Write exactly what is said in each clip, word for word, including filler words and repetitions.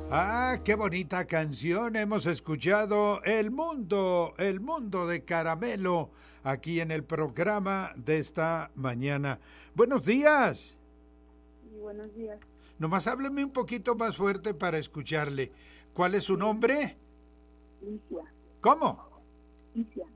Ah, qué bonita canción. Hemos escuchado El Mundo, El Mundo de Caramelo, aquí en el programa de esta mañana. Buenos días. Sí, buenos días. Nomás hábleme un poquito más fuerte para escucharle. ¿Cuál es su nombre? Alicia. ¿Cómo? Alicia.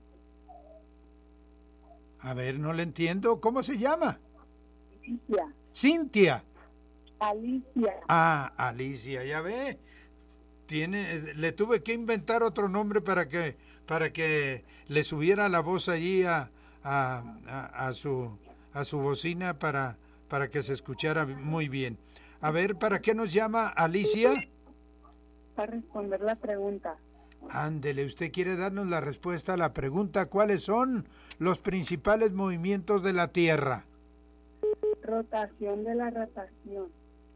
A ver, no le entiendo. ¿Cómo se llama? Alicia. Cintia. Alicia. Ah, Alicia, ya ve. Tiene, le tuve que inventar otro nombre para que, para que le subiera la voz allí a, a, a, a su, a su bocina para, para que se escuchara muy bien. A ver, ¿para qué nos llama Alicia? Para responder la pregunta. Ándele, usted quiere darnos la respuesta a la pregunta, ¿cuáles son los principales movimientos de la Tierra? Rotación de la rotación.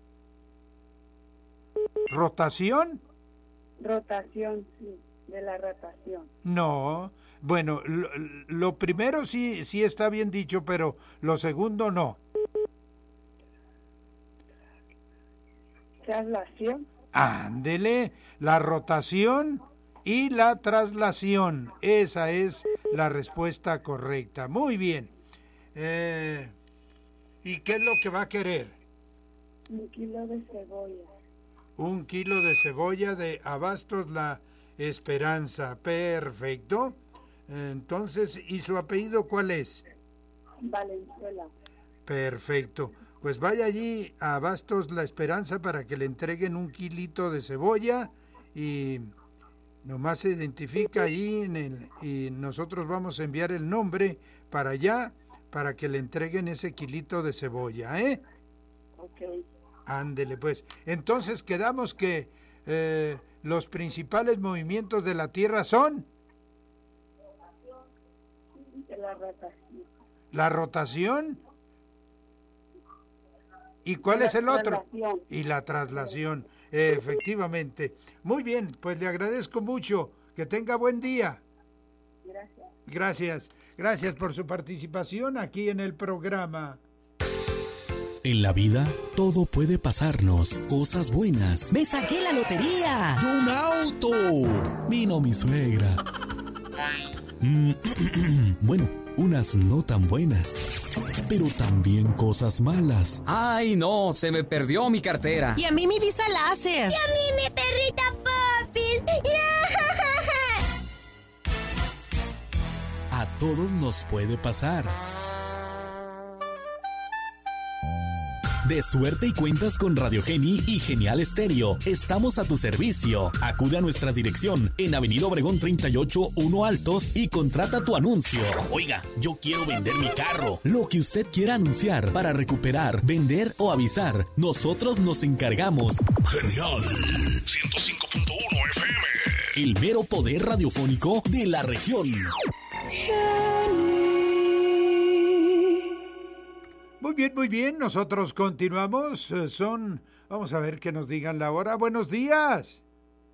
¿Rotación? Rotación, sí, de la rotación. No, bueno, lo, lo primero sí, sí está bien dicho, pero lo segundo no. Traslación. Ándele, la rotación y la traslación. Esa es la respuesta correcta. Muy bien. Eh, ¿Y qué es lo que va a querer? Un kilo de cebolla. Un kilo de cebolla de Abastos La Esperanza. Perfecto. Entonces, ¿y su apellido cuál es? Valenzuela. Perfecto. Pues vaya allí a Abastos La Esperanza para que le entreguen un kilito de cebolla y nomás se identifica allí en el, y nosotros vamos a enviar el nombre para allá para que le entreguen ese kilito de cebolla, ¿eh? Ok. Ándele, pues. Entonces quedamos que eh, los principales movimientos de la Tierra son De la rotación. la rotación. ¿Y cuál es el otro? Y la traslación, efectivamente. Muy bien, pues le agradezco mucho. Que tenga buen día. Gracias. Gracias, gracias por su participación aquí en el programa. En la vida, todo puede pasarnos. Cosas buenas. ¡Me saqué la lotería! ¡Y un auto! Vino mi suegra. Mm, bueno, unas no tan buenas. Pero también cosas malas. ¡Ay, no! Se me perdió mi cartera. Y a mí mi visa láser. Y a mí mi perrita Popis. A todos nos puede pasar. De suerte y cuentas con Radio Geni y Genial Estéreo. Estamos a tu servicio. Acude a nuestra dirección en Avenida Obregón treinta y ocho, uno Altos y contrata tu anuncio. Oiga, yo quiero vender mi carro. Lo que usted quiera anunciar para recuperar, vender o avisar, nosotros nos encargamos. Genial. ciento cinco punto uno F M. El mero poder radiofónico de la región. Muy bien, muy bien. Nosotros continuamos. Eh, Son, vamos a ver que nos digan la hora. Buenos días.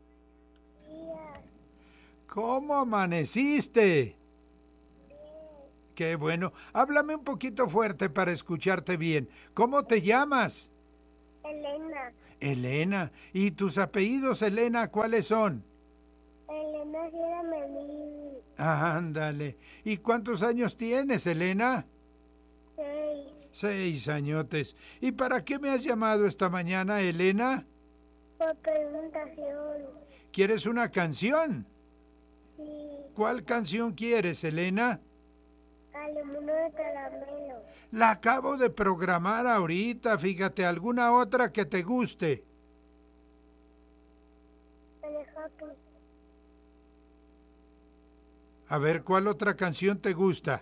¿Cómo amaneciste? Qué bueno. Háblame un poquito fuerte para escucharte bien. ¿Cómo te llamas? Elena. Elena. ¿Y tus apellidos, Elena, cuáles son? Elena Sierra Melín. Ándale. ¿Y cuántos años tienes, Elena? Seis. Seis añotes. ¿Y para qué me has llamado esta mañana, Elena? Por presentación. ¿Quieres una canción? Sí. ¿Cuál canción quieres, Elena? Al mundo de caramelo. La acabo de programar ahorita, fíjate, alguna otra que te guste. Alejandro. A ver, ¿cuál otra canción te gusta?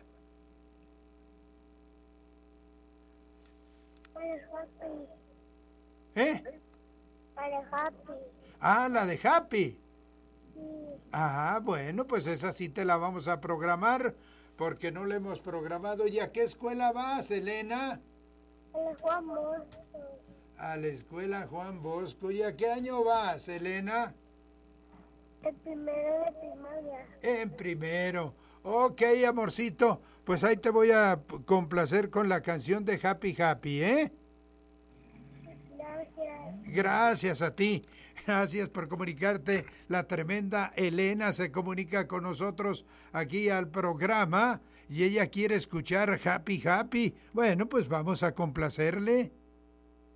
Alejandro. ¿Eh? Alejandro. Ah, la de Happy. Sí. Ah, bueno, pues esa sí te la vamos a programar, porque no la hemos programado. ¿Y a qué escuela vas, Elena? El Juan Bosco. A la escuela Juan Bosco. ¿Y a qué año vas, Elena? El primero de primaria. En primero. Ok, amorcito, pues ahí te voy a complacer con la canción de Happy Happy, ¿eh? Gracias. Gracias. Gracias a ti. Gracias por comunicarte. La tremenda Elena se comunica con nosotros aquí al programa y ella quiere escuchar Happy Happy. Bueno, pues vamos a complacerle.